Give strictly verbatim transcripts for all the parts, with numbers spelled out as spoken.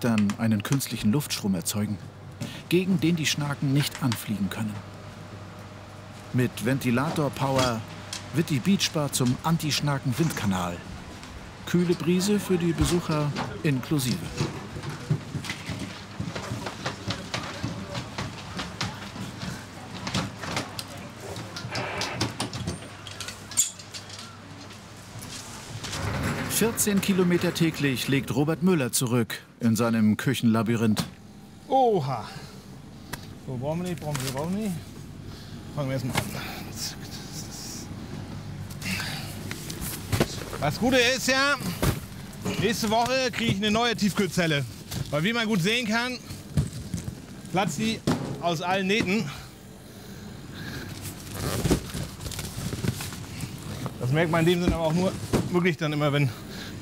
Lichtern einen künstlichen Luftstrom erzeugen, gegen den die Schnaken nicht anfliegen können. Mit Ventilator-Power wird die Beachbar zum Anti-Schnaken-Windkanal. Kühle Brise für die Besucher inklusive. vierzehn Kilometer täglich legt Robert Müller zurück in seinem Küchenlabyrinth. Oha. So, brauchen wir nicht, brauchen wir, brauchen wir nicht. Fangen wir erstmal an. Das Gute ist ja, nächste Woche kriege ich eine neue Tiefkühlzelle. Weil wie man gut sehen kann, platzt die aus allen Nähten. Das merkt man in dem Sinne aber auch nur wirklich dann immer, wenn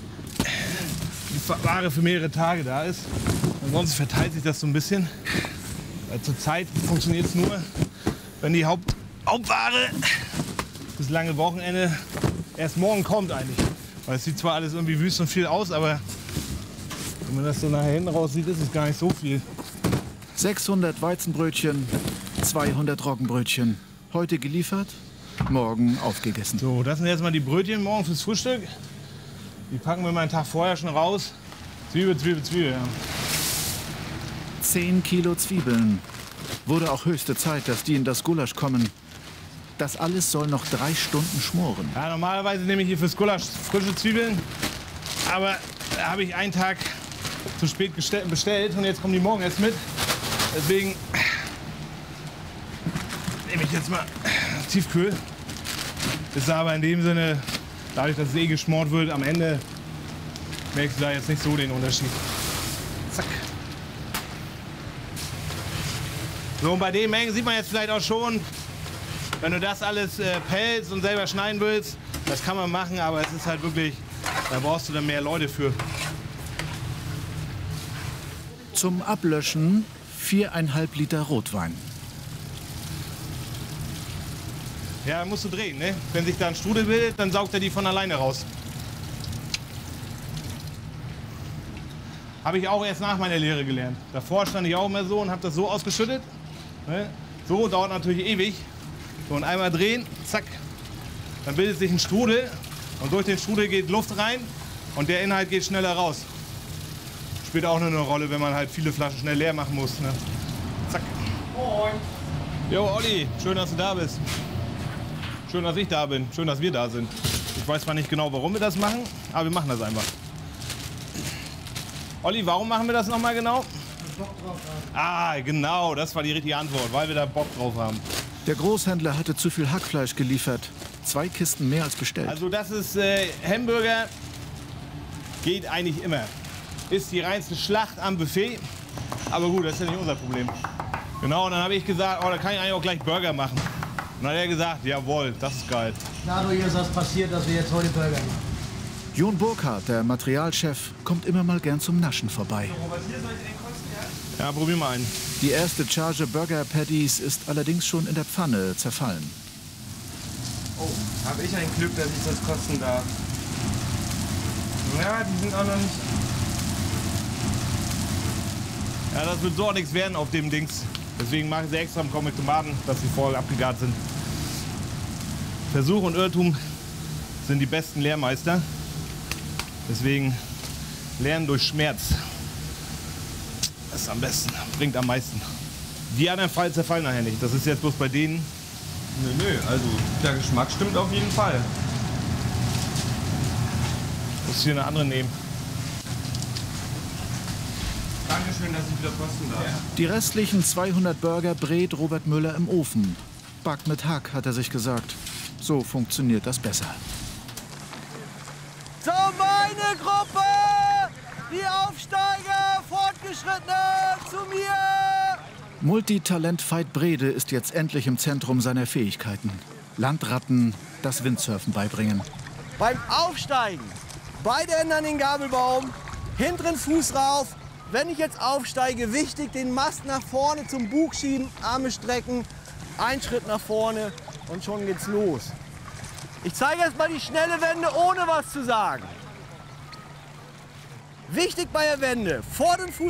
die Ware für mehrere Tage da ist. Ansonsten verteilt sich das so ein bisschen. Weil zurzeit funktioniert es nur, wenn die Haupt Hauptware das lange Wochenende erst morgen kommt eigentlich. Weil es sieht zwar alles irgendwie wüst und viel aus, aber wenn man das so nachher hinten raus sieht, ist es gar nicht so viel. sechshundert Weizenbrötchen, zweihundert Roggenbrötchen. Heute geliefert, morgen aufgegessen. So, das sind jetzt mal die Brötchen morgen fürs Frühstück. Die packen wir mal einen Tag vorher schon raus. Zwiebel, Zwiebel, Zwiebel. Ja. Zehn Kilo Zwiebeln. Wurde auch höchste Zeit, dass die in das Gulasch kommen. Das alles soll noch drei Stunden schmoren. Ja, normalerweise nehme ich hier fürs Gulasch frische Zwiebeln. Aber da habe ich einen Tag zu spät bestellt und jetzt kommen die morgen erst mit. Deswegen nehme ich jetzt mal Tiefkühl. Ist aber in dem Sinne, dadurch, dass es eh geschmort wird, am Ende merkst du da jetzt nicht so den Unterschied. Zack. So, und bei den Mengen sieht man jetzt vielleicht auch schon, wenn du das alles äh, pelzt und selber schneiden willst, das kann man machen, aber es ist halt wirklich, da brauchst du dann mehr Leute für. Zum Ablöschen viereinhalb Liter Rotwein. Ja, musst du drehen, ne? Wenn sich da ein Strudel bildet, dann saugt er die von alleine raus. Habe ich auch erst nach meiner Lehre gelernt. Davor stand ich auch immer so und habe das so ausgeschüttet. Ne? So dauert natürlich ewig. So, und einmal drehen, zack. Dann bildet sich ein Strudel und durch den Strudel geht Luft rein und der Inhalt geht schneller raus. Spielt auch nur eine Rolle, wenn man halt viele Flaschen schnell leer machen muss. Ne? Zack. Moin. Jo, Olli, schön, dass du da bist. Schön, dass ich da bin. Schön, dass wir da sind. Ich weiß zwar nicht genau, warum wir das machen, aber wir machen das einfach. Olli, warum machen wir das nochmal genau? Bock drauf haben. Ah, genau, das war die richtige Antwort, weil wir da Bock drauf haben. Der Großhändler hatte zu viel Hackfleisch geliefert. Zwei Kisten mehr als bestellt. Also das ist äh, Hamburger, geht eigentlich immer. Ist die reinste Schlacht am Buffet, aber gut, das ist ja nicht unser Problem. Genau, und dann habe ich gesagt, oh, da kann ich eigentlich auch gleich Burger machen. Und dann hat er gesagt, jawohl, das ist geil. Dadurch ist das passiert, dass wir jetzt heute Burger machen. Jon Burkhardt, der Materialchef, kommt immer mal gern zum Naschen vorbei. Ja, probier mal einen. Die erste Charge Burger Patties ist allerdings schon in der Pfanne zerfallen. Oh, habe ich ein Glück, dass ich das kosten darf. Ja, die sind auch noch nicht... Ja, das wird so auch nichts werden auf dem Dings. Deswegen mache ich sie extra im mit Tomaten, dass sie voll abgegart sind. Versuch und Irrtum sind die besten Lehrmeister. Deswegen lernen durch Schmerz. Das ist am besten, bringt am meisten. Die anderen Fall zerfallen nachher nicht. Das ist jetzt bloß bei denen. Nö, nö, also der Geschmack stimmt auf jeden Fall. Ich muss hier eine andere nehmen. Dankeschön, dass ich wieder kosten darf. Ja. Die restlichen zweihundert Burger brät Robert Müller im Ofen. Backt mit Hack, hat er sich gesagt. So funktioniert das besser. So, meine Gruppe! Die Aufsteiger, Fortgeschrittene, zu mir! Multitalent Veit Brede ist jetzt endlich im Zentrum seiner Fähigkeiten. Landratten das Windsurfen beibringen. Beim Aufsteigen, beide Hände an den Gabelbaum, hinteren Fuß rauf. Wenn ich jetzt aufsteige, wichtig, den Mast nach vorne zum Bug schieben, Arme strecken, ein Schritt nach vorne und schon geht's los. Ich zeige jetzt mal die schnelle Wende, ohne was zu sagen. Wichtig bei der Wende, vor den Fuß